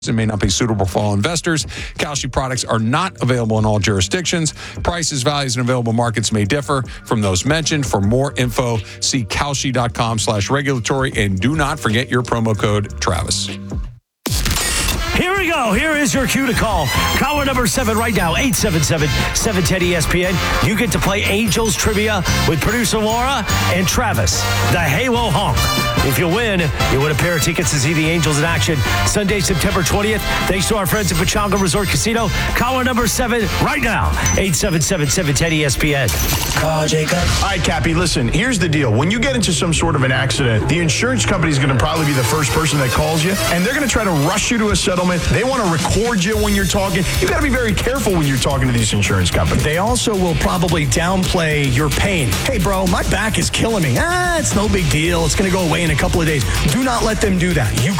and may not be suitable for all investors. Kalshi products are not available in all jurisdictions. Prices, values, and available markets may differ from those mentioned. For more info, see kalshi.com/regulatory, and do not forget your promo code Travis. Here we go. Here is your cue to call. Caller number 7 right now, 877-710-ESPN. You get to play Angels Trivia with producer Laura and Travis, the Halo Honk. If you win, you win a pair of tickets to see the Angels in action Sunday, September 20th. Thanks to our friends at Pechanga Resort Casino. Caller number 7 right now, 877-710-ESPN. Call Jacob. All right, Cappy, listen, here's the deal. When you get into some sort of an accident, the insurance company is going to probably be the first person that calls you, and they're going to try to rush you to a settlement. They want to record you when you're talking. You got to be very careful when you're talking to these insurance companies. They also will probably downplay your pain. Hey, bro, my back is killing me. It's no big deal. It's going to go away in a couple of days. Do not let them do that. You